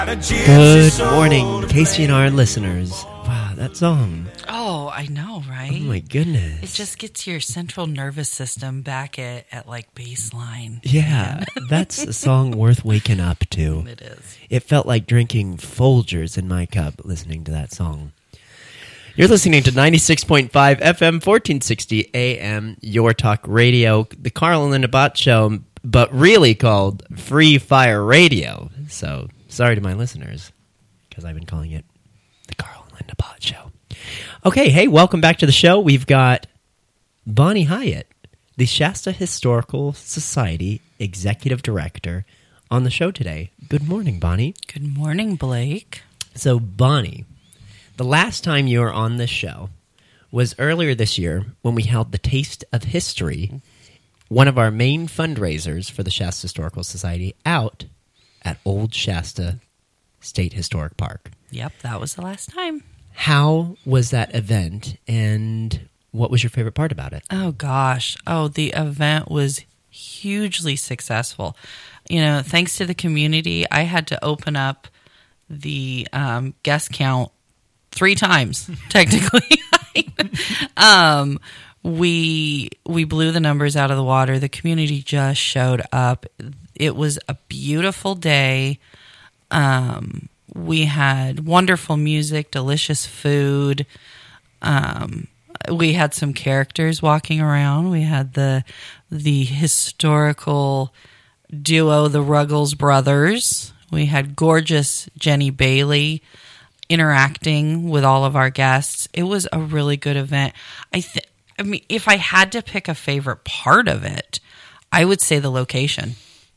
Good morning, KCNR listeners. Wow, that song. Oh, I know, right? Oh my goodness. It just gets your central nervous system back at like baseline. Yeah, that's a song worth waking up to. It is. It felt like drinking Folgers in my cup listening to that song. You're listening to 96.5 FM, 1460 AM, Your Talk Radio, the Carl and Linda Bott Show, but really called Free Fire Radio. So, sorry to my listeners, because I've been calling it the Carl and Linda Bott Show. Okay, hey, welcome back to the show. We've got Bonnie Hyatt, the Shasta Historical Society Executive Director, on the show today. Good morning, Bonnie. Good morning, Blake. So, Bonnie, the last time you were on this show was earlier this year when we held the Taste of History, one of our main fundraisers for the Shasta Historical Society, out at Old Shasta State Historic Park. Yep, that was the last time. How was that event, and what was your favorite part about it? Oh, gosh. Oh, the event was hugely successful. You know, thanks to the community, I had to open up the guest count 3 times, technically. We blew the numbers out of the water. The community just showed up. It was a beautiful day. We had wonderful music, delicious food. We had some characters walking around. We had the historical duo, the Ruggles brothers. We had gorgeous Jenny Bailey interacting with all of our guests. It was a really good event. I mean, if I had to pick a favorite part of it, I would say the location.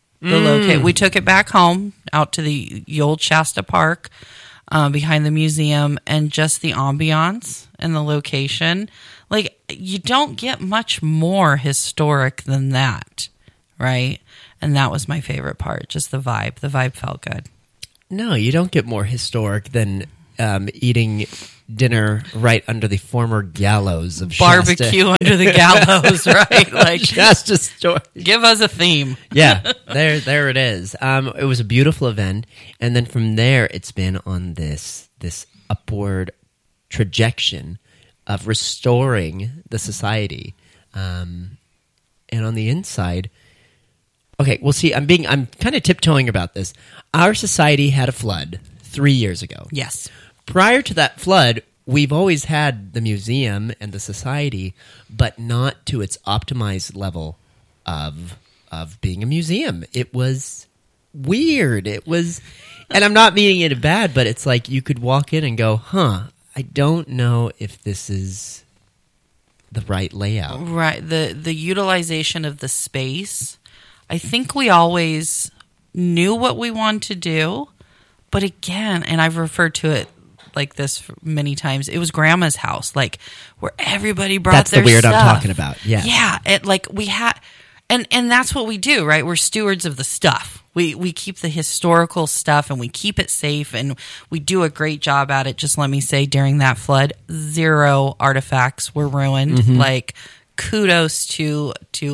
We took it back home, out to the old Shasta Park, behind the museum, and just the ambiance and the location. Like, you don't get much more historic than that, right? And that was my favorite part, just the vibe. The vibe felt good. No, you don't get more historic than eating dinner right under the former gallows of barbecue Shasta. Under the gallows, right? Like, Shasta story. Give us a theme. Yeah, there it is. It was a beautiful event, and then from there, it's been on this upward trajectory of restoring the society, and on the inside. Okay, well, see, I'm kind of tiptoeing about this. Our society had a flood 3 years ago. Yes. Prior to that flood, we've always had the museum and the society, but not to its optimized level of being a museum. It was weird. It was, and I'm not meaning it bad, but it's like you could walk in and go, I don't know if this is the right layout. Right. The utilization of the space. I think we always knew what we wanted to do, but again, and I've referred to it like this many times, it was Grandma's house, like where everybody brought that's their the weird stuff. I'm talking about. Yeah. Yeah. It, like we had, and that's what we do, right? We're stewards of the stuff. We keep the historical stuff and we keep it safe, and we do a great job at it. Just let me say, during that flood, 0 artifacts were ruined. Mm-hmm. Like, kudos to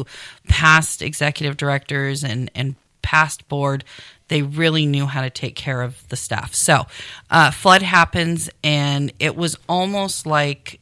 past executive directors and past board. They really knew how to take care of the stuff. So, flood happens, and it was almost like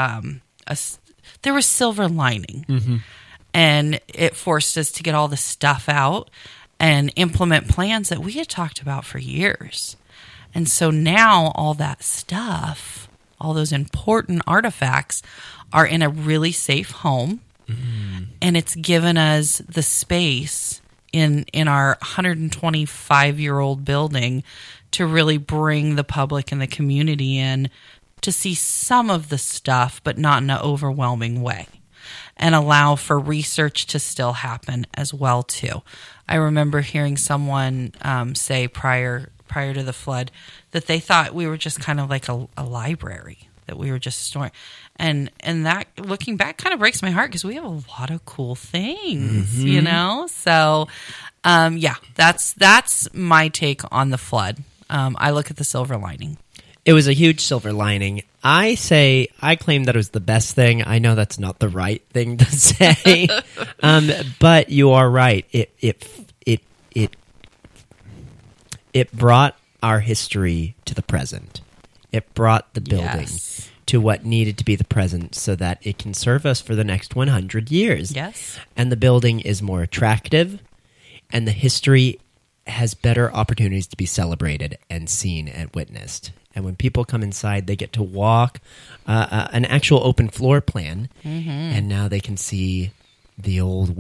there was silver lining. Mm-hmm. And it forced us to get all the stuff out and implement plans that we had talked about for years. And so now all that stuff, all those important artifacts, are in a really safe home. Mm-hmm. And it's given us the space in our 125-year-old building to really bring the public and the community in to see some of the stuff, but not in an overwhelming way, and allow for research to still happen as well too. I remember hearing someone say prior to the flood that they thought we were just kind of like a library, that we were just storing. And that, looking back, kind of breaks my heart because we have a lot of cool things, mm-hmm. you know? So, yeah, that's my take on the flood. I look at the silver lining. It was a huge silver lining. I claim that it was the best thing. I know that's not the right thing to say, but you are right. It brought our history to the present. It brought the building Yes. to what needed to be the present so that it can serve us for the next 100 years. Yes. And the building is more attractive, and the history has better opportunities to be celebrated and seen and witnessed. And when people come inside, they get to walk an actual open floor plan, and now they can see the old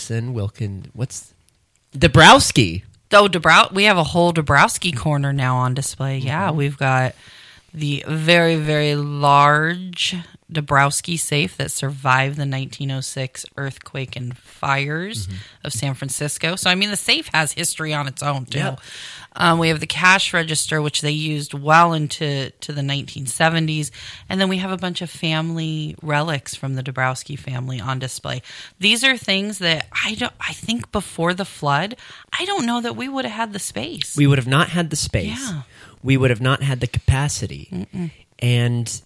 Dabrowski. Oh, we have a whole Dabrowski corner now on display. Yeah, we've got the very, very large Dabrowski safe that survived the 1906 earthquake and fires of San Francisco. So, I mean, the safe has history on its own, too. Yeah. We have the cash register, which they used well into the 1970s. And then we have a bunch of family relics from the Dabrowski family on display. These are things that I think before the flood, I don't know that we would have had the space. We would have not had the space. Yeah. We would have not had the capacity. And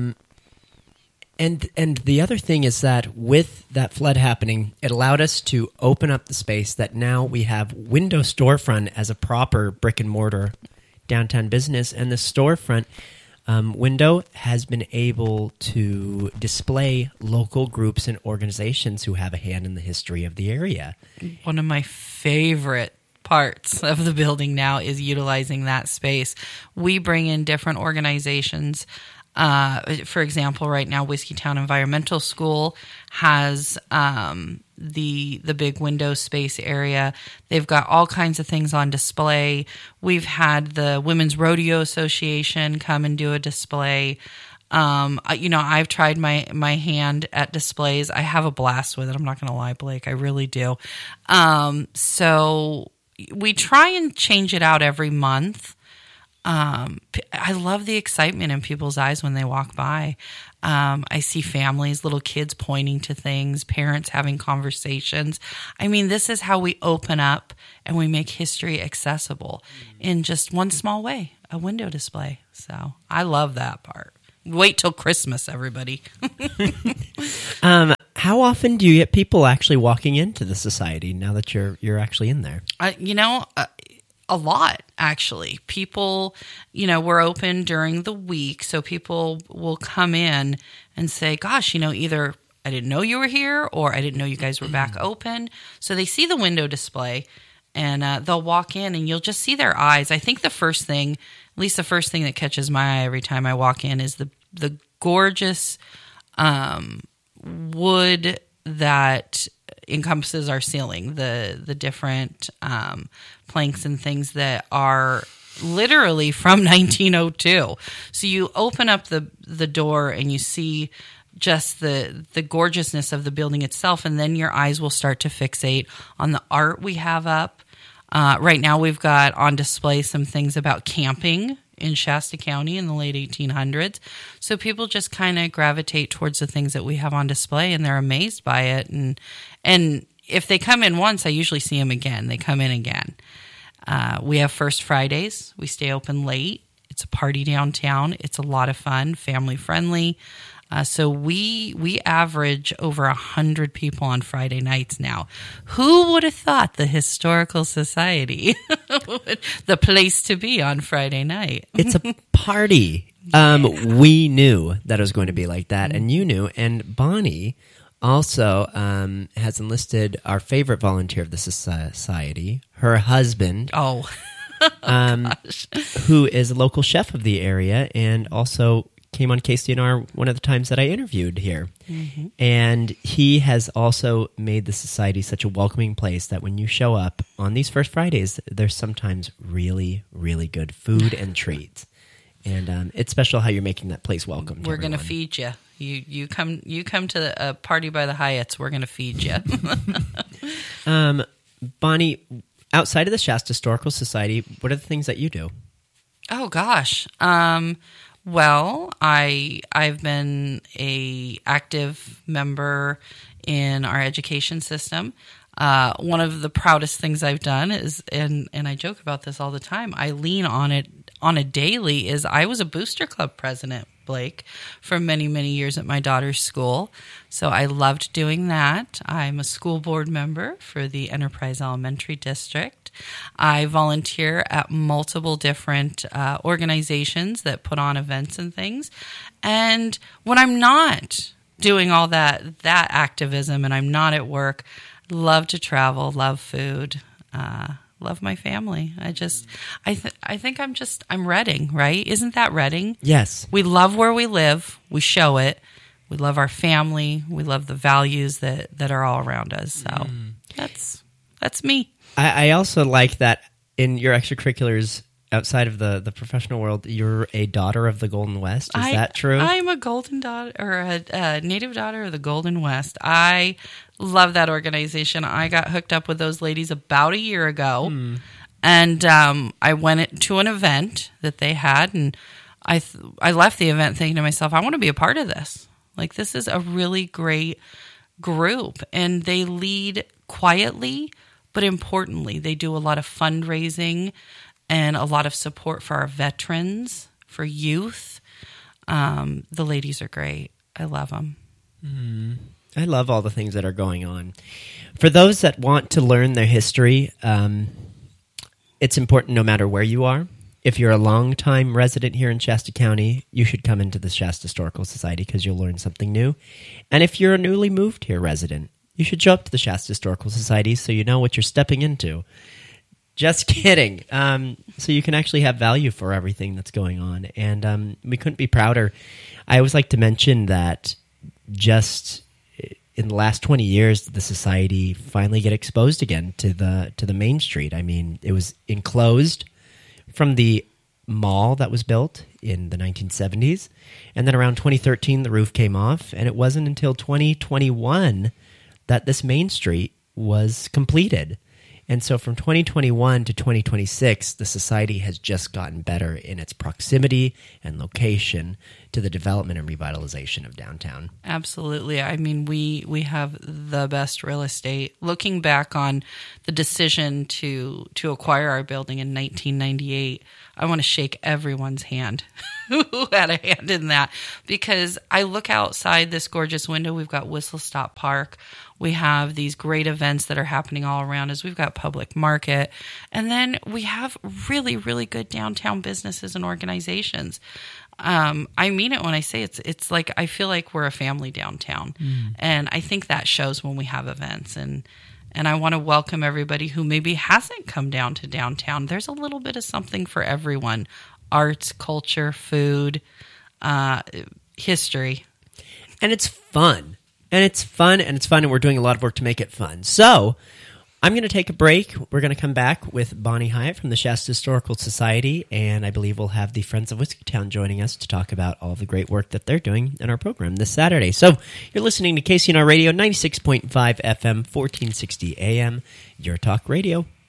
the other thing is that with that flood happening, it allowed us to open up the space that now we have window storefront as a proper brick and mortar downtown business. And the storefront window has been able to display local groups and organizations who have a hand in the history of the area. One of my favorite parts of the building now is utilizing that space. We bring in different organizations. For example, right now, Whiskeytown Environmental School has the big window space area. They've got all kinds of things on display. We've had the Women's Rodeo Association come and do a display. I've tried my hand at displays. I have a blast with it. I'm not going to lie, Blake. I really do. So we try and change it out every month. I love the excitement in people's eyes when they walk by. I see families, little kids pointing to things, parents having conversations. I mean, this is how we open up and we make history accessible in just one small way, a window display. So I love that part. Wait till Christmas, everybody. How often do you get people actually walking into the society now that you're actually in there? A lot, actually. People, we're open during the week, so people will come in and say, gosh, either I didn't know you were here or I didn't know you guys were back open. So they see the window display and they'll walk in and you'll just see their eyes. I think the first thing that catches my eye every time I walk in is the gorgeous wood that encompasses our ceiling, the different planks and things that are literally from 1902. So you open up the door and you see just the gorgeousness of the building itself, and then your eyes will start to fixate on the art we have up. Right now we've got on display some things about camping in Shasta County in the late 1800s. So people just kind of gravitate towards the things that we have on display, and they're amazed by it. And if they come in once, I usually see them again. They come in again. We have First Fridays. We stay open late. It's a party downtown. It's a lot of fun, family friendly. So we average over 100 people on Friday nights now. Who would have thought the Historical Society, the place to be on Friday night? It's a party. We knew that it was going to be like that, and you knew. And Bonnie also has enlisted our favorite volunteer of the society, her husband. Oh, gosh. Who is a local chef of the area and also came on KCNR one of the times that I interviewed here. Mm-hmm. And he has also made the society such a welcoming place that when you show up on these First Fridays, there's sometimes really, really good food and treats. And it's special how you're making that place welcome to We're going to feed you. You come to a party by the Hyatts, we're going to feed you. Bonnie, outside of the Shasta Historical Society, what are the things that you do? Oh, gosh. Well, I've been a active member in our education system. One of the proudest things I've done is, and I joke about this all the time, I lean on it on a daily, is I was a booster club president Blake for many, many years at my daughter's school. So I loved doing that. I'm a school board member for the Enterprise Elementary District. I volunteer at multiple different organizations that put on events and things. And when I'm not doing all that activism and I'm not at work, love to travel, love food, love my family. I think I'm Reading, right? Isn't that Reading? Yes. We love where we live. We show it. We love our family. We love the values that are all around us. So that's me. I also like that in your extracurriculars outside of the professional world, you're a daughter of the Golden West. Is that true? I'm a golden daughter, or a native daughter of the Golden West. I love that organization. I got hooked up with those ladies about a year ago, and I went to an event that they had, and I left the event thinking to myself, I want to be a part of this. Like, this is a really great group, and they lead quietly, but importantly, they do a lot of fundraising and a lot of support for our veterans, for youth. The ladies are great. I love them. I love all the things that are going on. For those that want to learn their history, it's important no matter where you are. If you're a longtime resident here in Shasta County, you should come into the Shasta Historical Society because you'll learn something new. And if you're a newly moved here resident, you should show up to the Shasta Historical Society so you know what you're stepping into. Just kidding. So you can actually have value for everything that's going on. And we couldn't be prouder. I always like to mention that just in the last 20 years, the society finally get exposed again to the main street. I mean, it was enclosed from the mall that was built in the 1970s. And then around 2013, the roof came off. And it wasn't until 2021 that this main street was completed. And so from 2021 to 2026, the society has just gotten better in its proximity and location to the development and revitalization of downtown. Absolutely. I mean, we have the best real estate. Looking back on the decision to acquire our building in 1998, I want to shake everyone's hand who had a hand in that, because I look outside this gorgeous window. We've got Whistle Stop Park. We have these great events that are happening all around us. We've got Public Market. And then we have really, really good downtown businesses and organizations. I mean it when I say it's like I feel like we're a family downtown. And I think that shows when we have events. And I want to welcome everybody who maybe hasn't come down to downtown. There's a little bit of something for everyone. Arts, culture, food, history. And it's fun. And we're doing a lot of work to make it fun. So I'm going to take a break. We're going to come back with Bonnie Hyatt from the Shasta Historical Society, and I believe we'll have the Friends of Whiskeytown joining us to talk about all the great work that they're doing in our program this Saturday. So you're listening to KCNR Radio, 96.5 FM, 1460 AM, Your Talk Radio.